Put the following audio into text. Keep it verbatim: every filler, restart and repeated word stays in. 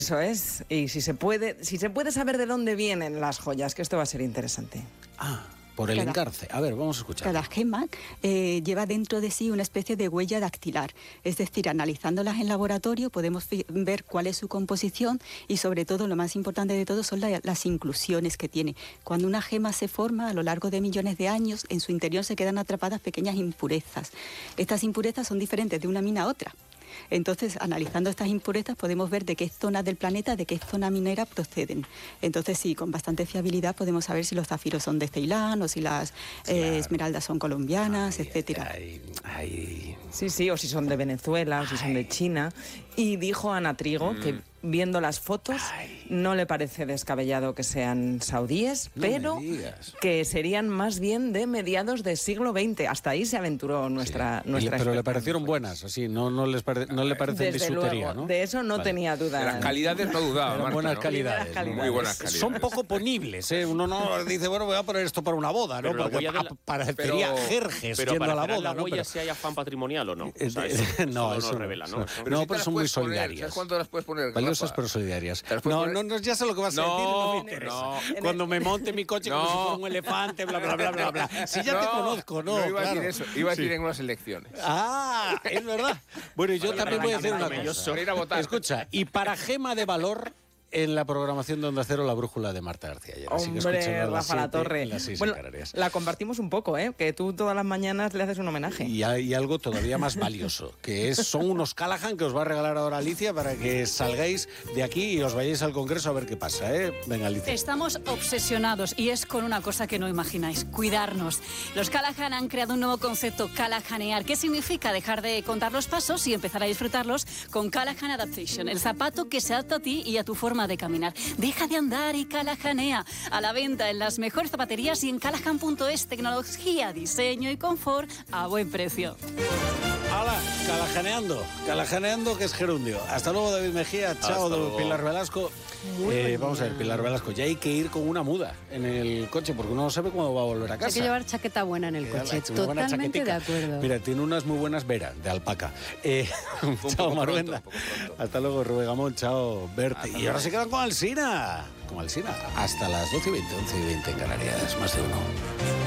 Eso es, y si se puede, si se puede saber de dónde vienen las joyas, que esto va a ser interesante. Ah, por el Cada- engarce. A ver, vamos a escuchar. Cada gema eh, lleva dentro de sí una especie de huella dactilar. Es decir, analizándolas en laboratorio podemos fi- ver cuál es su composición y sobre todo, lo más importante de todo, son la- las inclusiones que tiene. Cuando una gema se forma a lo largo de millones de años, en su interior se quedan atrapadas pequeñas impurezas. Estas impurezas son diferentes de una mina a otra. Entonces, analizando estas impurezas podemos ver de qué zonas del planeta, de qué zona minera proceden. Entonces, sí, con bastante fiabilidad podemos saber si los zafiros son de Ceilán o si las eh, Claro. esmeraldas son colombianas, Ay, etcétera. ay, ay. Sí, sí, o si son de Venezuela, o si son de China. Y dijo Ana Trigo que viendo las fotos Ay. no le parece descabellado que sean saudíes, No me pero digas. que serían más bien de mediados del siglo veinte. Hasta ahí se aventuró nuestra, Sí. Y nuestra le- pero le experta. parecieron buenas, así, no, no, les pare- no le parecen Desde bisutería, luego, ¿no? de eso no Vale. tenía duda. De las calidades no dudaba, Eran Marta, buenas ¿no? calidades. Primeras ¿no? Muy buenas calidades. calidades. Son poco ponibles, ¿eh? Uno no dice, bueno, voy a poner esto para una boda, ¿no? Pero la Porque huella de la- pa- parecería pero- Jerjes Pero yendo para a la generar boda, la ¿no? huella Pero- si hay afán patrimonial o no. O sea, Eh, eso, eh, no, eso eso no no, revela, eso ¿no? no. Eso- Pero No, sí te pero las son muy puedes poner. solidarias. ¿Sabes cuánto las puedes poner? Valiosas Rafa? pero solidarias. ¿Te las puedes No, poner? no, no, ya sé lo que vas a No, decir, no me interesa. no. Cuando me monte mi coche como No. si fuera un elefante, bla, bla, bla, bla, bla. Si ya te No, conozco, ¿no? No iba claro. a decir eso, iba a decir Sí. en unas elecciones. Ah, es verdad. Bueno, y yo Oye, también voy a decir una regáñame, cosa. yo Para ir a votar. Escucha, y para gema de valor en la programación de Onda Cero, la brújula de Marta García Lleras. Así que Hombre, escúchenlo a las Rafa La siete, Torre. en las seis en Bueno, Canarias. la compartimos un poco, ¿eh? Que tú todas las mañanas le haces un homenaje. Y hay algo todavía más valioso, que es, son unos Callahan que os va a regalar ahora Alicia para que salgáis de aquí y os vayáis al Congreso a ver qué pasa, ¿eh? Venga, Alicia. Estamos obsesionados y es con una cosa que no imagináis, cuidarnos. Los Callahan han creado un nuevo concepto, Callahanear, que significa dejar de contar los pasos y empezar a disfrutarlos con Callahan Adaptation, el zapato que se adapta a ti y a tu forma de caminar. Deja de andar y Callahanea. A la venta en las mejores zapaterías y en callahan punto es, tecnología, diseño y confort a buen precio. ¡Hala! Calajaneando, calajaneando que es gerundio. Hasta luego, David Mejía. Chao, Hasta luego. Pilar Velasco. Eh, vamos a ver, Pilar Velasco, ya hay que ir con una muda en el coche porque uno no sabe cuándo va a volver a casa. Hay que llevar chaqueta buena en el Eh, coche. una buena Totalmente de chaquetica. acuerdo. Mira, tiene unas muy buenas Vera, de alpaca. Eh, poco chao, pronto, Maruenda. un poco pronto. Hasta luego, Rubén Gamón. Chao, Berti. Hasta Y ahora luego. se quedan con Alsina. Con Alsina. Hasta las doce y veinte, once y veinte en Canarias. Más de uno.